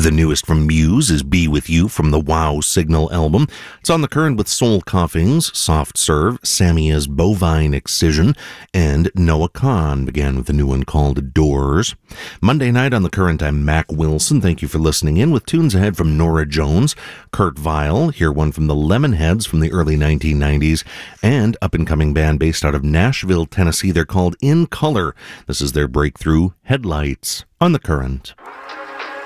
The newest from Muse is Be With You from the Wow Signal album. It's on the current with Soul Coughings, Soft Serve, Samia's Bovine Excision, and Noah Kahn began with a new one called Doors. Monday night on the current, I'm Mac Wilson. Thank you for listening in with tunes ahead from Norah Jones, Kurt Vile, hear one from the Lemonheads from the early 1990s, and up-and-coming band based out of Nashville, Tennessee. They're called In Color. This is their breakthrough, Headlights, on the current.